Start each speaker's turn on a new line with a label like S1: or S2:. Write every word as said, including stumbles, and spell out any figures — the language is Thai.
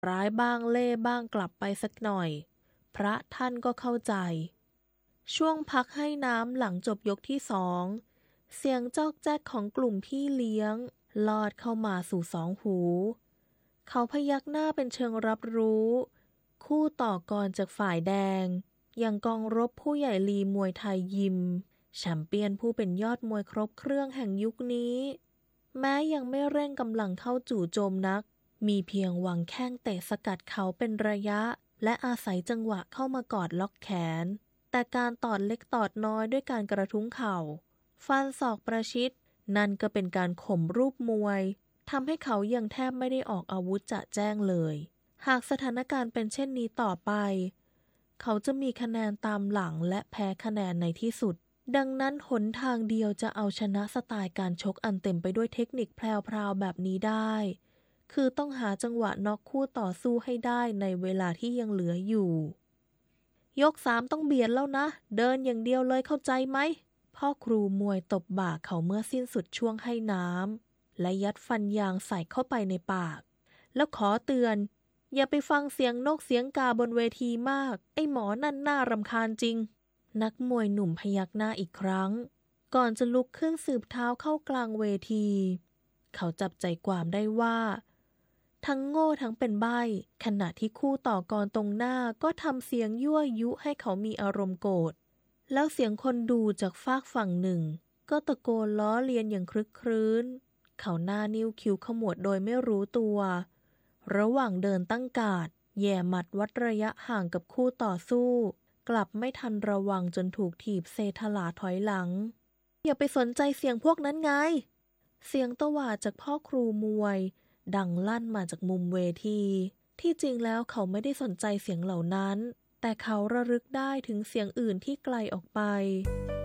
S1: ร้ายบ้างเล่บ้างกลับไปสักหน่อยพระท่านก็เข้าใจช่วงพักให้น้ำหลังจบยกที่สองเสียงจอกแจ๊กของกลุ่มพี่เลี้ยงลอดเข้ามาสู่สองหูเขาพยักหน้าเป็นเชิงรับรู้คู่ต่อกรจากฝ่ายแดงอย่างกองรบผู้ใหญ่ลีมวยไทยยิมแชมเปี้ยนผู้เป็นยอดมวยครบเครื่องแห่งยุคนี้แม้ยังไม่เร่งกำลังเข้าจู่โจมนักมีเพียงวางแข้งเตะสกัดเขาเป็นระยะและอาศัยจังหวะเข้ามากอดล็อกแขนแต่การตอดเล็กตอดน้อยด้วยการกระทุ้งเข่าฟันศอกประชิดนั่นก็เป็นการข่มรูปมวยทำให้เขายังแทบไม่ได้ออกอาวุธจะแจ้งเลยหากสถานการณ์เป็นเช่นนี้ต่อไปเขาจะมีคะแนนตามหลังและแพ้คะแนนในที่สุดดังนั้นหนทางเดียวจะเอาชนะสไตล์การชกอันเต็มไปด้วยเทคนิคแพรวๆแบบนี้ได้คือต้องหาจังหวะน็อกคู่ต่อสู้ให้ได้ในเวลาที่ยังเหลืออยู่ยกสามต้องเบียดแล้วนะเดินอย่างเดียวเลยเข้าใจไหมพ่อครูมวยตบบ่าเขาเมื่อสิ้นสุดช่วงให้น้ำและยัดฟันยางใส่เข้าไปในปากแล้วขอเตือนอย่าไปฟังเสียงนกเสียงกาบนเวทีมากไอ้หมอนั่นน่ารำคาญจริงนักมวยหนุ่มพยักหน้าอีกครั้งก่อนจะลุกขึ้นสืบเท้าเข้ากลางเวทีเขาจับใจความได้ว่าทั้งโง่ทั้งเป็นใบ้ขณะที่คู่ต่อกรตรงหน้าก็ทำเสียงยั่วยุให้เขามีอารมณ์โกรธแล้วเสียงคนดูจากฝากฝั่งหนึ่งก็ตะโกนล้อเลียนอย่างครึกครื้นเขาหน้านิ้วคิ้วขมวดโดยไม่รู้ตัวระหว่างเดินตั้งการ์ดแย่หมัดวัดระยะห่างกับคู่ต่อสู้กลับไม่ทันระวังจนถูกถีบเซถลาถอยหลังอย่าไปสนใจเสียงพวกนั้นไงเสียงตวาดจากพ่อครูมวยดังลั่นมาจากมุมเวทีที่จริงแล้วเขาไม่ได้สนใจเสียงเหล่านั้นแต่เขาระลึกได้ถึงเสียงอื่นที่ไกลออกไป